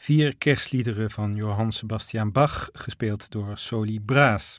4 kerstliederen van Johann Sebastian Bach, gespeeld door Soli Braas.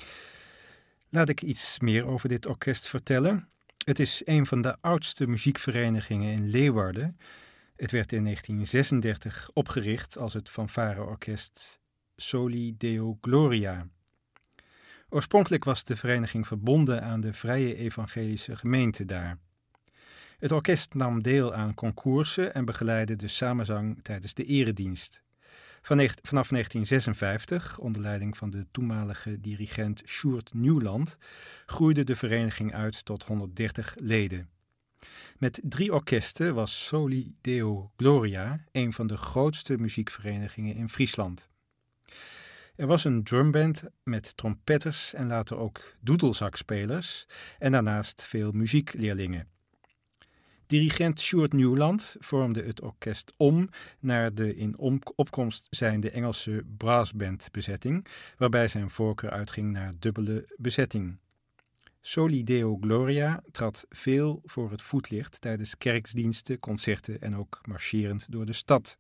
Laat ik iets meer over dit orkest vertellen. Het is een van de oudste muziekverenigingen in Leeuwarden. Het werd in 1936 opgericht als het fanfareorkest Soli Deo Gloria. Oorspronkelijk was de vereniging verbonden aan de Vrije Evangelische Gemeente daar. Het orkest nam deel aan concoursen en begeleidde de samenzang tijdens de eredienst. Vanaf 1956, onder leiding van de toenmalige dirigent Sjoerd Nieuwland, groeide de vereniging uit tot 130 leden. Met 3 orkesten was Soli Deo Gloria een van de grootste muziekverenigingen in Friesland. Er was een drumband met trompetters en later ook doedelzakspelers en daarnaast veel muziekleerlingen. Dirigent Sjoerd Nieuwland vormde het orkest om naar de in opkomst zijnde Engelse brassbandbezetting, waarbij zijn voorkeur uitging naar dubbele bezetting. Soli Deo Gloria trad veel voor het voetlicht tijdens kerkdiensten, concerten en ook marcherend door de stad.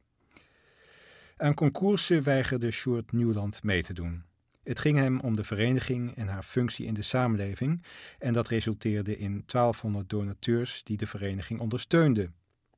Aan concoursen weigerde Sjoerd Nieuwland mee te doen. Het ging hem om de vereniging en haar functie in de samenleving en dat resulteerde in 1200 donateurs die de vereniging ondersteunden.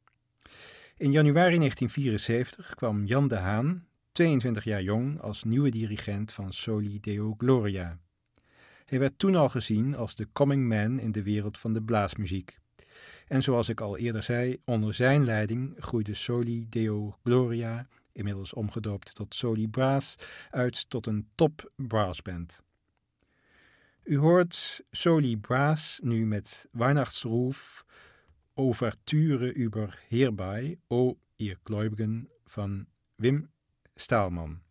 In januari 1974 kwam Jan de Haan, 22 jaar jong, als nieuwe dirigent van Soli Deo Gloria. Hij werd toen al gezien als de coming man in de wereld van de blaasmuziek. En zoals ik al eerder zei, onder zijn leiding groeide Soli Deo Gloria, inmiddels omgedoopt tot Soli Braas, uit tot een top brassband. U hoort Soli Braas nu met Weihnachtsruf, Ouverture über Herbei, O ihr Gläubigen van Wim Staalman.